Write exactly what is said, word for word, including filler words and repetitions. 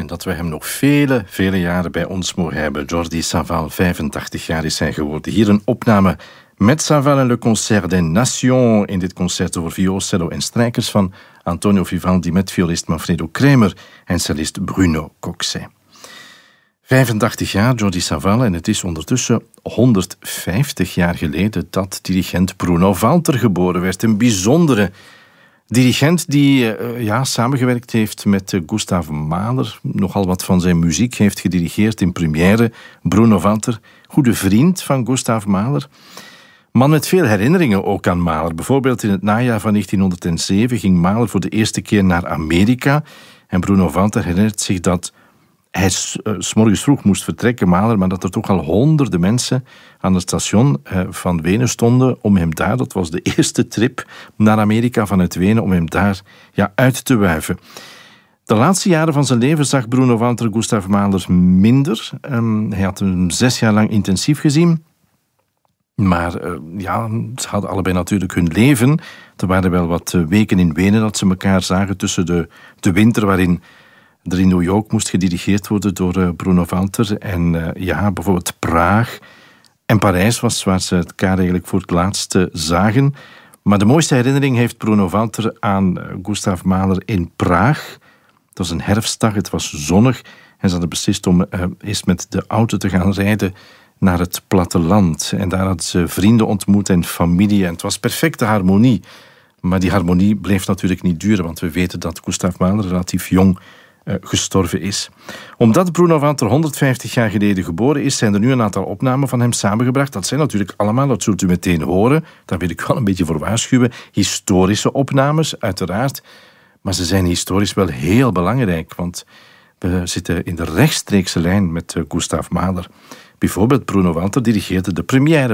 En dat we hem nog vele, vele jaren bij ons mogen hebben. Jordi Savall, vijfentachtig jaar is hij geworden. Hier een opname met Savall en Le Concert des Nations. In dit concert voor viool, cello en strijkers van Antonio Vivaldi met violist Manfredo Kremer en cellist Bruno Coxet. vijfentachtig jaar, Jordi Savall, en het is ondertussen honderdvijftig jaar geleden dat dirigent Bruno Walter geboren werd. Een bijzondere dirigent die uh, ja, samengewerkt heeft met uh, Gustav Mahler, nogal wat van zijn muziek heeft gedirigeerd in première. Bruno Walter, goede vriend van Gustav Mahler. Man met veel herinneringen ook aan Mahler. Bijvoorbeeld in het najaar van negentienhonderdzeven ging Mahler voor de eerste keer naar Amerika. En Bruno Walter herinnert zich dat hij s, uh, 's morgens vroeg moest vertrekken, Mahler, maar dat er toch al honderden mensen aan het station uh, van Wenen stonden om hem daar, dat was de eerste trip naar Amerika vanuit Wenen, om hem daar ja, uit te wuiven. De laatste jaren van zijn leven zag Bruno Walter Gustav Mahler minder. Um, hij had hem zes jaar lang intensief gezien. Maar uh, ja, ze hadden allebei natuurlijk hun leven. Er waren wel wat uh, weken in Wenen dat ze elkaar zagen tussen de, de winter waarin er in New York moest gedirigeerd worden door uh, Bruno Walter. En uh, ja, bijvoorbeeld Praag en Parijs was waar ze elkaar eigenlijk voor het laatst uh, zagen. Maar de mooiste herinnering heeft Bruno Walter aan uh, Gustav Mahler in Praag. Het was een herfstdag, het was zonnig en ze hadden beslist om uh, eens met de auto te gaan rijden naar het platteland. En daar hadden ze vrienden ontmoet en familie en het was perfecte harmonie. Maar die harmonie bleef natuurlijk niet duren, want we weten dat Gustav Mahler relatief jong Uh, gestorven is. Omdat Bruno Walter honderdvijftig jaar geleden geboren is, zijn er nu een aantal opnamen van hem samengebracht. Dat zijn natuurlijk allemaal, dat zult u meteen horen, daar wil ik wel een beetje voor waarschuwen, historische opnames, uiteraard. Maar ze zijn historisch wel heel belangrijk, want we zitten in de rechtstreekse lijn met uh, Gustav Mahler. Bijvoorbeeld Bruno Walter dirigeerde de première